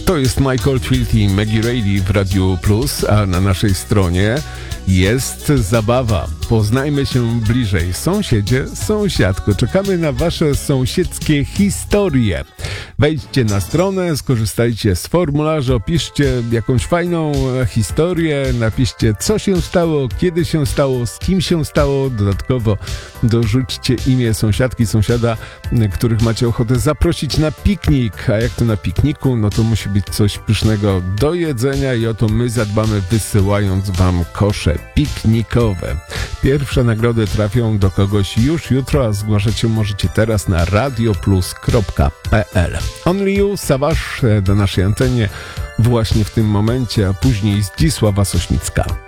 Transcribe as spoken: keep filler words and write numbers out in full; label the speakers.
Speaker 1: To jest Michael Field i Maggie Reilly w Radiu Plus, a na naszej stronie jest zabawa. Poznajmy się bliżej. Sąsiedzie, sąsiadko, czekamy na wasze sąsiedzkie historie. Wejdźcie na stronę, skorzystajcie z formularza, opiszcie jakąś fajną historię, napiszcie, co się stało, kiedy się stało, z kim się stało. Dodatkowo dorzućcie imię sąsiadki, sąsiada, których macie ochotę zaprosić na piknik. A jak to na pikniku, no to musi być coś pysznego do jedzenia i o to my zadbamy, wysyłając wam kosze piknikowe. Pierwsze nagrody trafią do kogoś już jutro, a zgłaszać się możecie teraz na radioplus kropka p l. Only You, Savage do naszej antenie właśnie w tym momencie, a później Zdzisława Sośnicka.